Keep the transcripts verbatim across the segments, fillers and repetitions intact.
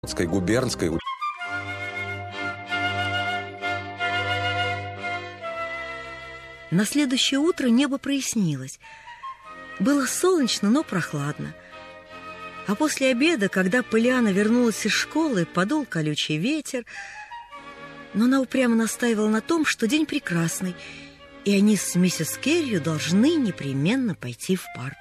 губернской. На следующее утро небо прояснилось. Было солнечно, но прохладно. А после обеда, когда Полианна вернулась из школы, подул колючий ветер, но она упрямо настаивала на том, что день прекрасный, и они с миссис Керрию должны непременно пойти в парк.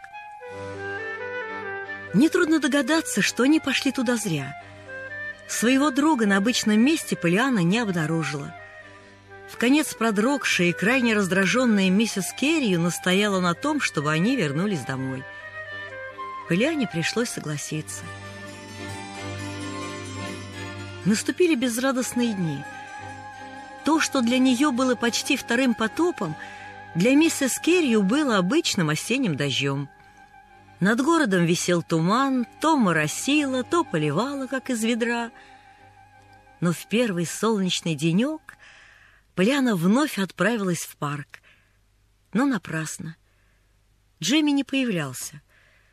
Нетрудно догадаться, что они пошли туда зря. Своего друга на обычном месте Полианна не обнаружила. Вконец продрогшая и крайне раздраженная миссис Керрию настояла на том, чтобы они вернулись домой. Полианне пришлось согласиться. Наступили безрадостные дни. То, что для нее было почти вторым потопом, для миссис Керрию было обычным осенним дождем. Над городом висел туман, то моросило, то поливало, как из ведра. Но в первый солнечный денек Полианна вновь отправилась в парк. Но напрасно. Джемми не появлялся.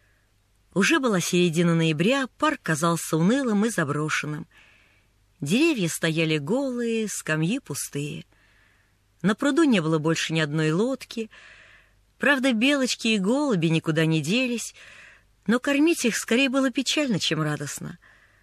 Уже была середина ноября, парк казался унылым и заброшенным. Деревья стояли голые, скамьи пустые. На пруду не было больше ни одной лодки. Правда, белочки и голуби никуда не делись, но кормить их скорее было печально, чем радостно.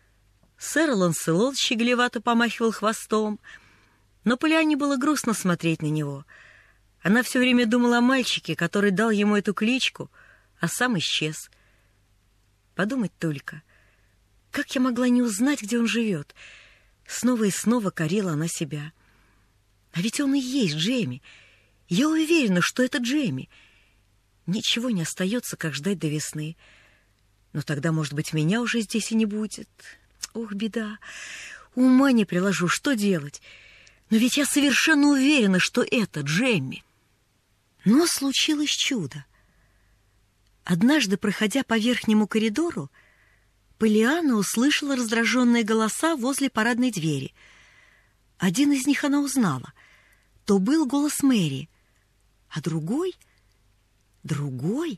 Сэр Ланселот щеголевато помахивал хвостом, но Полианне было грустно смотреть на него. Она все время думала о мальчике, который дал ему эту кличку, а сам исчез. Подумать только, как я могла не узнать, где он живет? Снова и снова корила она себя. А ведь он и есть Джемми. Я уверена, что это Джемми. Ничего не остается, как ждать до весны. Но тогда, может быть, меня уже здесь и не будет. Ох, беда. Ума не приложу, что делать? Но ведь я совершенно уверена, что это Джемми. Но случилось чудо. Однажды, проходя по верхнему коридору, Полианна услышала раздраженные голоса возле парадной двери. Один из них она узнала. То был голос Мэри. А другой... Другой?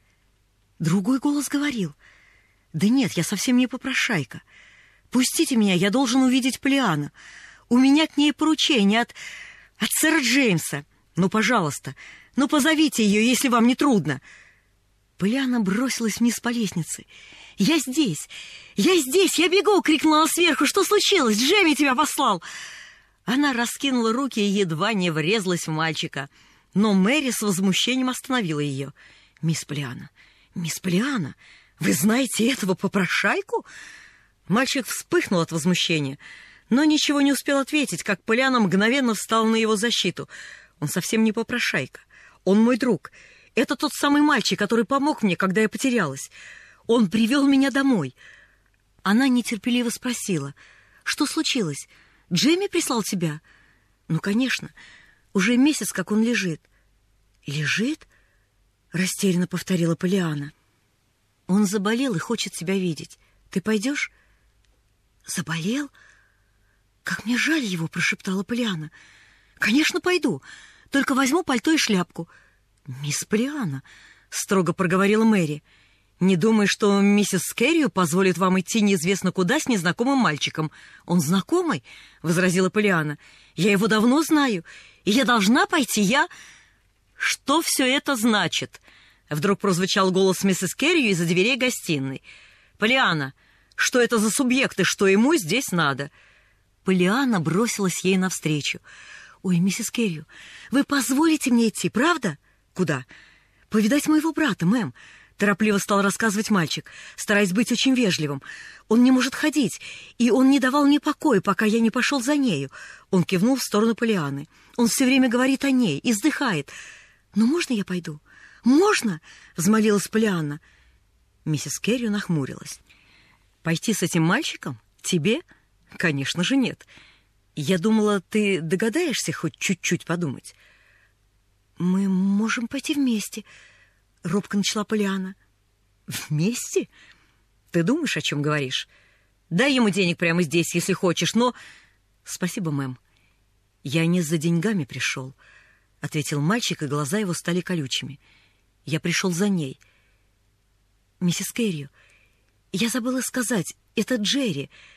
Другой голос говорил: «Да нет, я совсем не попрошайка. Пустите меня, я должен увидеть Полианну. У меня к ней поручение от... от сэра Джеймса. Ну, пожалуйста, ну позовите ее, если вам не трудно». Полианна бросилась вниз по лестнице. «Я здесь! Я здесь! Я бегу!» — крикнула она сверху. «Что случилось? Джемми тебя послал!» Она раскинула руки и едва не врезалась в мальчика. Но Мэри с возмущением остановила ее. «Мисс Полианна, мисс Полианна, вы знаете этого попрошайку?» Мальчик вспыхнул от возмущения, но ничего не успел ответить, как Полианна мгновенно встала на его защиту. «Он совсем не попрошайка. Он мой друг. Это тот самый мальчик, который помог мне, когда я потерялась. Он привел меня домой». Она нетерпеливо спросила: «Что случилось? Джемми прислал тебя?» «Ну, конечно. Уже месяц, как он лежит». «Лежит?» — растерянно повторила Полианна. «Он заболел и хочет тебя видеть. Ты пойдешь?» «Заболел? Как мне жаль его!» — прошептала Полианна. «Конечно, пойду. Только возьму пальто и шляпку». «Мисс Полианна», — строго проговорила Мэри, — «не думай, что миссис Керрию позволит вам идти неизвестно куда с незнакомым мальчиком. Он знакомый», — возразила Полианна. «Я его давно знаю, и я должна пойти, я...» «Что все это значит?» — вдруг прозвучал голос миссис Керрию из-за дверей гостиной. «Полианна, что это за субъекты, что ему здесь надо?» Полианна бросилась ей навстречу. «Ой, миссис Керрию, вы позволите мне идти, правда?» «Куда?» «Повидать моего брата, мэм», — торопливо стал рассказывать мальчик, стараясь быть очень вежливым. «Он не может ходить, и он не давал мне покоя, пока я не пошел за нею». Он кивнул в сторону Полианны. «Он все время говорит о ней, издыхает». «Ну, можно я пойду?» «Можно?» — взмолилась Полианна. Миссис Керрию нахмурилась. «Пойти с этим мальчиком? Тебе? Конечно же нет. Я думала, ты догадаешься хоть чуть-чуть подумать». «Мы можем пойти вместе», — робко начала Полианна. «Вместе? Ты думаешь, о чем говоришь? Дай ему денег прямо здесь, если хочешь, но...» «Спасибо, мэм. Я не за деньгами пришел», — ответил мальчик, и глаза его стали колючими. «Я пришел за ней». «Миссис Керрию, я забыла сказать, это Джерри.